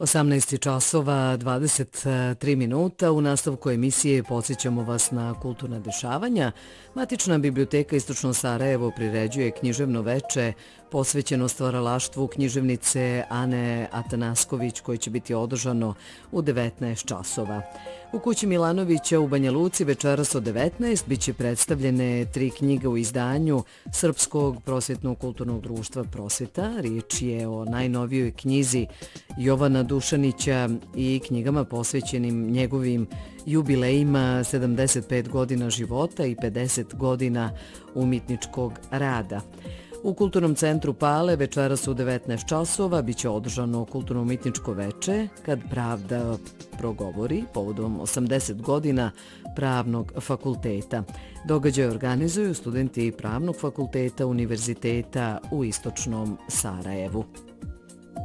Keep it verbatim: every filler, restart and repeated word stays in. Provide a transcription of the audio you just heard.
osamnaest časova dvadeset tri minuta. U nastavku emisije podsjećamo vas na kulturna dešavanja. Matična biblioteka Istočno Sarajevo priređuje književno veče posvećeno stvaralaštvu književnice Ane Atanasković, koje će biti održano u devetnaest časova. U kući Milanovića u Banja Luci večeras od devetnaest biće predstavljene tri knjige u izdanju Srpskog prosvjetnog kulturnog društva Prosvjeta. Riječ je o najnovijoj knjizi Jovana Dušanića i knjigama posvećenim njegovim jubilejima sedamdeset pet godina života i pedeset godina umjetničkog rada. U Kulturnom centru Pale večeras u devetnaest časova biće održano kulturno-umjetničko veče Kad pravda progovori povodom osamdeset godina Pravnog fakulteta. Događaj organizuju studenti Pravnog fakulteta Univerziteta u Istočnom Sarajevu.